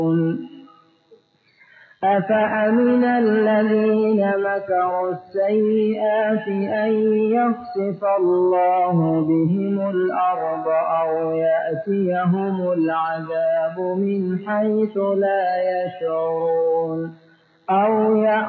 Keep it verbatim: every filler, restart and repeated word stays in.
أفأمن الذين مكروا السيئات أن يخسف الله بهم الأرض أو يأتيهم العذاب من حيث لا يشعرون أو